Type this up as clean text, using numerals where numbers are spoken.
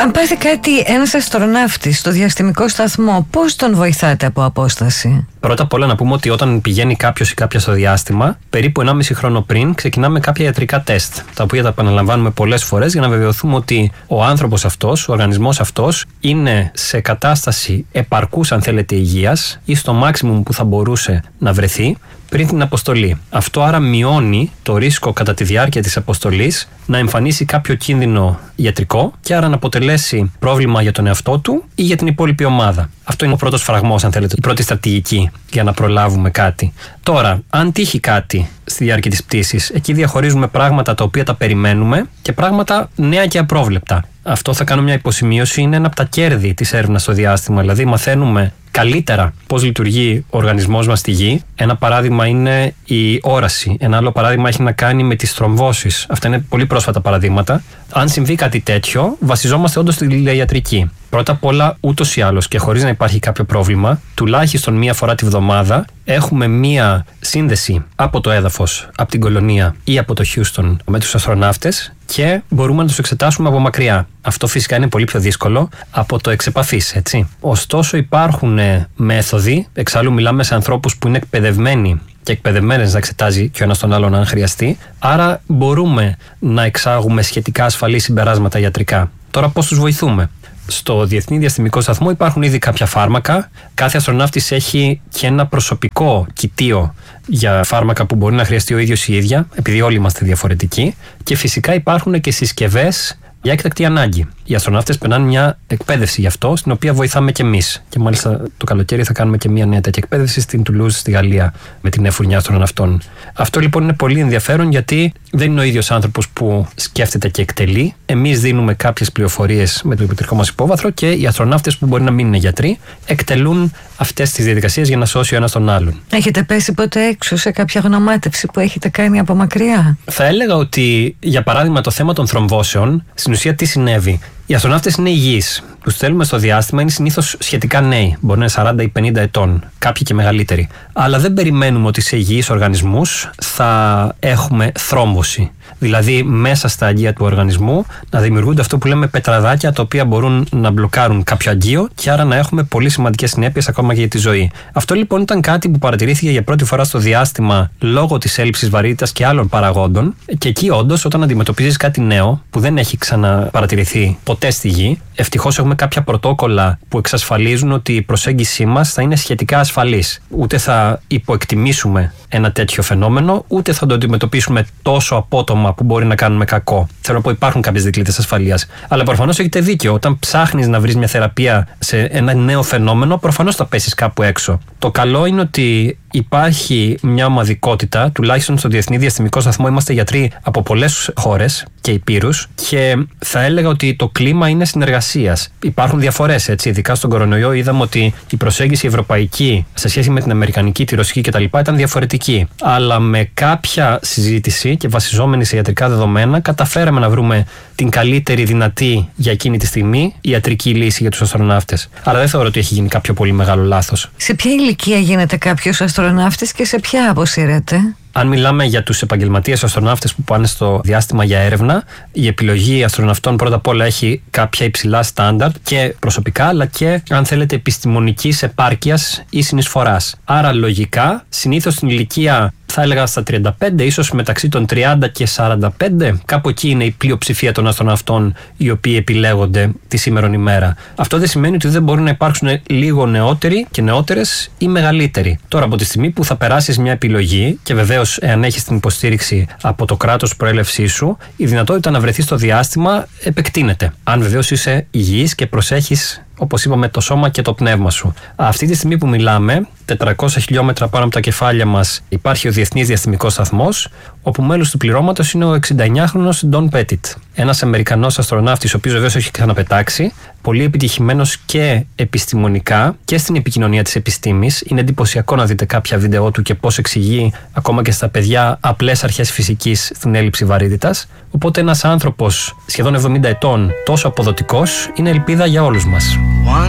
Αν πάθει κάτι ένας αστροναύτης στο διαστημικό σταθμό, πώς τον βοηθάτε από απόσταση? Πρώτα απ' όλα να πούμε ότι όταν πηγαίνει κάποιος ή κάποια στο διάστημα, περίπου 1,5 χρόνο πριν ξεκινάμε κάποια ιατρικά τεστ, τα οποία τα επαναλαμβάνουμε πολλές φορές για να βεβαιωθούμε ότι ο άνθρωπος αυτός, ο οργανισμός αυτός, είναι σε κατάσταση επαρκούς, αν θέλετε, υγείας ή στο maximum που θα μπορούσε να βρεθεί πριν την αποστολή. Αυτό άρα μειώνει το ρίσκο κατά τη διάρκεια της αποστολής να εμφανίσει κάποιο κίνδυνο ιατρικό και άρα να αποτελέσει πρόβλημα για τον εαυτό του ή για την υπόλοιπη ομάδα. Αυτό είναι ο πρώτος φραγμός, αν θέλετε, η πρώτη στρατηγική για να προλάβουμε κάτι. Τώρα, αν τύχει κάτι στη διάρκεια της πτήσης, εκεί διαχωρίζουμε πράγματα τα οποία τα περιμένουμε και πράγματα νέα και απρόβλεπτα. Αυτό θα κάνω μια υποσημείωση, είναι ένα από τα κέρδη της έρευνας στο διάστημα. Δηλαδή, μαθαίνουμε καλύτερα πώς λειτουργεί ο οργανισμός μας στη Γη. Ένα παράδειγμα είναι η όραση. Ένα άλλο παράδειγμα έχει να κάνει με τις θρομβώσεις. Αυτά είναι πολύ πρόσφατα παραδείγματα. Αν συμβεί κάτι τέτοιο, βασιζόμαστε όντως στη τηλεϊατρική. Πρώτα απ' όλα, ούτως ή άλλως και χωρίς να υπάρχει κάποιο πρόβλημα, τουλάχιστον μία φορά τη βδομάδα έχουμε μία σύνδεση από το έδαφος, από την κολονία ή από το Houston με τους αστροναύτες και μπορούμε να τους εξετάσουμε από μακριά. Αυτό φυσικά είναι πολύ πιο δύσκολο από το εξεπαφής, έτσι. Ωστόσο, υπάρχουν μέθοδοι, εξάλλου μιλάμε σε ανθρώπους που είναι εκπαιδευμένοι και εκπαιδευμένες να εξετάζει και ο ένας τον άλλον αν χρειαστεί, άρα μπορούμε να εξάγουμε σχετικά ασφαλή συμπεράσματα ιατρικά. Τώρα, πώς τους βοηθούμε? Στο Διεθνή Διαστημικό Σταθμό υπάρχουν ήδη κάποια φάρμακα. Κάθε αστροναύτης έχει και ένα προσωπικό κοιτίο για φάρμακα που μπορεί να χρειαστεί ο ίδιος ή η ίδια, επειδή όλοι είμαστε διαφορετικοί. Και φυσικά υπάρχουν και συσκευές για έκτακτη ανάγκη. Οι αστροναύτες περνάνε μια εκπαίδευση γι' αυτό, στην οποία βοηθάμε και εμείς. Και μάλιστα το καλοκαίρι θα κάνουμε και μια νέα τέτοια εκπαίδευση στην Τουλούζ, στη Γαλλία, με την νέα φουρνιά αστροναυτών. Αυτό λοιπόν είναι πολύ ενδιαφέρον, γιατί δεν είναι ο ίδιος άνθρωπος που σκέφτεται και εκτελεί. Εμείς δίνουμε κάποιες πληροφορίες με το υποτρικό μας υπόβαθρο και οι αστροναύτες, που μπορεί να μην είναι γιατροί, εκτελούν αυτές τις διαδικασίες για να σώσει ο ένας τον άλλον. Έχετε πέσει ποτέ έξω σε κάποια γνωμάτευση που έχετε κάνει από μακριά? Θα έλεγα ότι, για παράδειγμα, το θέμα των θρομβώσεων, στην ουσία τι συνέβη? Οι αστροναύτες είναι υγιείς. Τους στέλνουμε στο διάστημα, είναι συνήθως σχετικά νέοι. Μπορεί να είναι 40 ή 50 ετών, κάποιοι και μεγαλύτεροι. Αλλά δεν περιμένουμε ότι σε υγιείς οργανισμούς θα έχουμε θρόμβωση. Δηλαδή, μέσα στα αγκία του οργανισμού να δημιουργούνται αυτό που λέμε πετραδάκια, τα οποία μπορούν να μπλοκάρουν κάποιο αγκείο και άρα να έχουμε πολύ σημαντικές συνέπειες ακόμα και για τη ζωή. Αυτό λοιπόν ήταν κάτι που παρατηρήθηκε για πρώτη φορά στο διάστημα λόγω της έλλειψης βαρύτητας και άλλων παραγόντων. Και εκεί, όντως, όταν αντιμετωπίζεις κάτι νέο που δεν έχει ξαναπαρατηρηθεί ποτέ στη Γη, ευτυχώς έχουμε κάποια πρωτόκολλα που εξασφαλίζουν ότι η προσέγγιση μας θα είναι σχετικά ασφαλής. Ούτε θα υποεκτιμήσουμε ένα τέτοιο φαινόμενο, ούτε θα το αντιμετωπίσουμε τόσο απότομα που μπορεί να κάνουμε κακό. Θέλω να πω, υπάρχουν κάποιες δικλείδες ασφαλείας. Αλλά προφανώς έχετε δίκιο. Όταν ψάχνεις να βρεις μια θεραπεία σε ένα νέο φαινόμενο, προφανώς θα πέσεις κάπου έξω. Το καλό είναι ότι υπάρχει μια ομαδικότητα, τουλάχιστον στο Διεθνή Διαστημικό Σταθμό είμαστε γιατροί από πολλές χώρες και υπήρους, και θα έλεγα ότι το κλίμα είναι συνεργασίας. Υπάρχουν διαφορές, έτσι. Ειδικά στον κορονοϊό είδαμε ότι η προσέγγιση ευρωπαϊκή σε σχέση με την αμερικανική, τη ρωσική κτλ. Ήταν διαφορετική. Αλλά με κάποια συζήτηση και βασιζόμενη σε ιατρικά δεδομένα, καταφέραμε να βρούμε την καλύτερη δυνατή για εκείνη τη στιγμή ιατρική λύση για τους αστροναύτες. Αλλά δεν θεωρώ ότι έχει γίνει κάποιο πολύ μεγάλο λάθος. Σε ποια ηλικία γίνεται κάποιος αστροναύτης και σε ποια αποσύρεται? Αν μιλάμε για τους επαγγελματίες αστροναύτες που πάνε στο διάστημα για έρευνα, η επιλογή αστροναυτών πρώτα απ' όλα έχει κάποια υψηλά στάνταρτ και προσωπικά, αλλά και, αν θέλετε, επιστημονικής επάρκειας ή συνεισφοράς. Άρα, λογικά, συνήθως στην ηλικία, θα έλεγα στα 35, ίσως μεταξύ των 30 και 45, κάπου εκεί είναι η πλειοψηφία των αστροναυτών οι οποίοι επιλέγονται τη σήμερον ημέρα. Αυτό δεν σημαίνει ότι δεν μπορεί να υπάρξουν λίγο νεότεροι και νεότερες ή μεγαλύτεροι. Τώρα, από τη στιγμή που θα περάσεις μια επιλογή, και βεβαίως εάν έχεις την υποστήριξη από το κράτος προέλευσής σου, η δυνατότητα να βρεθείς στο διάστημα επεκτείνεται. Αν βεβαίως είσαι υγιής και προσέχεις, όπως είπαμε, το σώμα και το πνεύμα σου. Αυτή τη στιγμή που μιλάμε, 400 χιλιόμετρα πάνω από τα κεφάλια μας, υπάρχει ο Διεθνής Διαστημικός Σταθμός, όπου μέλος του πληρώματος είναι ο 69χρονος Don Pettit. Ένας Αμερικανός αστροναύτης, ο οποίος βεβαίως έχει ξαναπετάξει, πολύ επιτυχημένος και επιστημονικά και στην επικοινωνία της επιστήμης. Είναι εντυπωσιακό να δείτε κάποια βίντεο του και πώς εξηγεί ακόμα και στα παιδιά απλές αρχές φυσικής στην έλλειψη βαρύτητας. Οπότε ένας άνθρωπος σχεδόν 70 ετών, τόσο αποδοτικός, είναι ελπίδα για όλους μας.